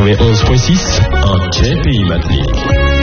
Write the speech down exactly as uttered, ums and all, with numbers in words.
quatre-vingt-onze point six en J P I Matinique.